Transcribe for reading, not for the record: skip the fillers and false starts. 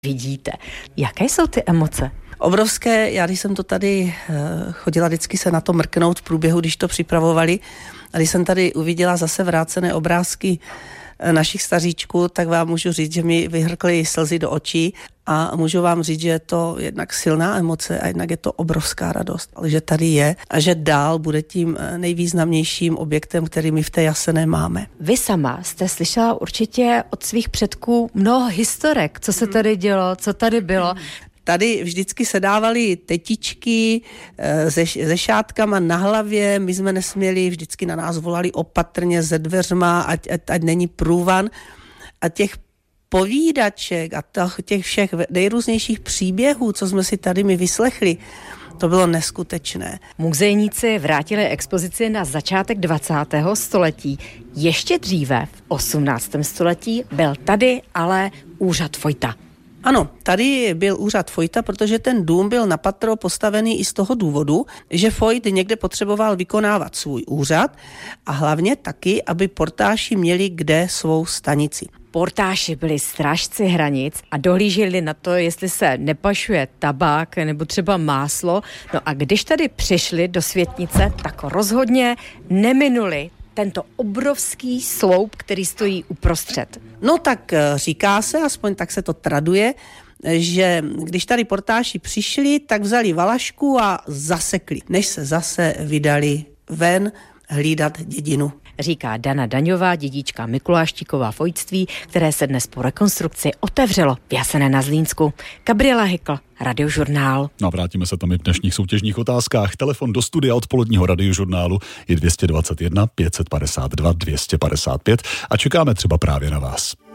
vidíte. Jaké jsou ty emoce? Obrovské, já když jsem to tady chodila vždycky se na to mrknout v průběhu, když to připravovali, a když jsem tady uviděla zase vrácené obrázky našich staříčků, tak vám můžu říct, že mi vyhrkly slzy do očí a můžu vám říct, že je to jednak silná emoce a jednak je to obrovská radost, ale že tady je a že dál bude tím nejvýznamnějším objektem, který my v té Jasené máme. Vy sama jste slyšela určitě od svých předků mnoho historek, co se tady dělo, co tady bylo. Tady vždycky se dávaly tetičky se šátkama na hlavě, my jsme nesměli, vždycky na nás volali opatrně ze dveřma, ať není průvan. A těch povídaček a těch všech nejrůznějších příběhů, co jsme si tady my vyslechli, to bylo neskutečné. Muzejníci vrátili expozici na začátek 20. století. Ještě dříve, v 18. století, byl tady ale úřad Fojta. Ano, tady byl úřad Fojta, protože ten dům byl na patro postavený i z toho důvodu, že Fojt někde potřeboval vykonávat svůj úřad a hlavně taky, aby portáši měli kde svou stanici. Portáši byli strážci hranic a dohlíželi na to, jestli se nepašuje tabák nebo třeba máslo. No a když tady přišli do Světnice, tak rozhodně neminuli tento obrovský sloup, který stojí uprostřed. No tak říká se, aspoň tak se to traduje, že když tady portáši přišli, tak vzali valašku a zasekli, než se zase vydali ven hlídat dědinu. Říká Dana Daňová, dědička Mikuláštíková Fojtství, které se dnes po rekonstrukci otevřelo v Jasené na Zlínsku. Gabriela Hykl, Radiožurnál. No a vrátíme se tam i v dnešních soutěžních otázkách. Telefon do studia odpoledního Radiožurnálu je 221 552 255 a čekáme třeba právě na vás.